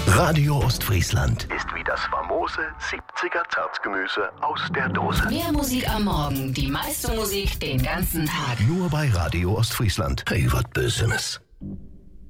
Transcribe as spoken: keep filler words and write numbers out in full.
Radio Ostfriesland. Ist wie das famose siebziger Zartgemüse aus der Dose. Mehr Musik am Morgen, die meiste Musik den ganzen Tag. Nur bei Radio Ostfriesland. Hey, wat Bösenes.